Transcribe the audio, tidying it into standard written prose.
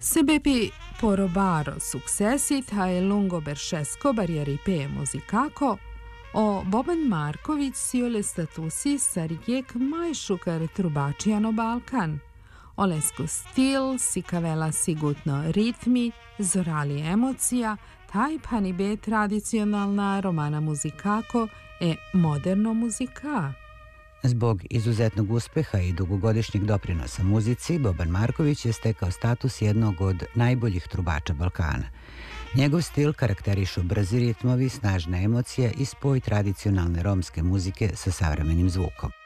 Sebepi porobaro successit hae lungo bercesco barriere musicaco, o Boban Marković siole statusi sarigiek majšukar trubačiano Balkan. Olesko stil, sikavela sigutno ritmi, zorali emocija, taj panibe tradicionalna romana muzikako e moderno muzika. Zbog izuzetnog uspeha i dugogodišnjeg doprinosa muzici, Boban Marković je stekao status jednog od najboljih trubača Balkana. Njegov stil karakterišu brzi ritmovi, snažna emocija i spoj tradicionalne romske muzike sa savremenim zvukom.